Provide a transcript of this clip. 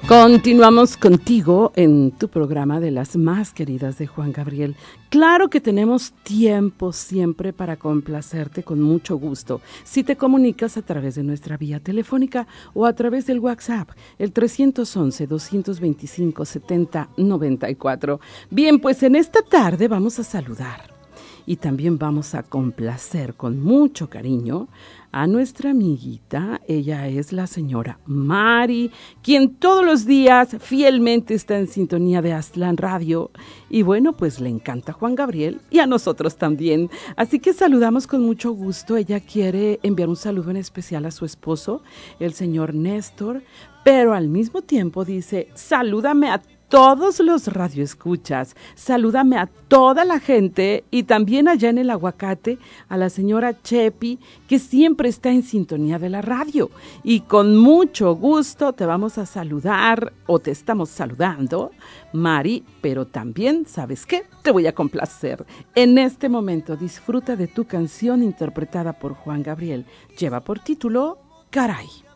Continuamos contigo en tu programa de las más queridas de Juan Gabriel. Claro que tenemos tiempo siempre para complacerte con mucho gusto. Si te comunicas a través de nuestra vía telefónica o a través del WhatsApp, el 311-225-7094. Bien, pues en esta tarde vamos a saludar y también vamos a complacer con mucho cariño a nuestra amiguita. Ella es la señora Mari, quien todos los días fielmente está en sintonía de Aztlán Radio. Y bueno, pues le encanta Juan Gabriel y a nosotros también. Así que saludamos con mucho gusto. Ella quiere enviar un saludo en especial a su esposo, el señor Néstor, pero al mismo tiempo dice, salúdame a todos los radioescuchas, salúdame a toda la gente y también allá en el Aguacate a la señora Chepi, que siempre está en sintonía de la radio. Y con mucho gusto te vamos a saludar, o te estamos saludando, Mari, pero también, ¿sabes qué? Te voy a complacer. En este momento disfruta de tu canción interpretada por Juan Gabriel. Lleva por título Caray.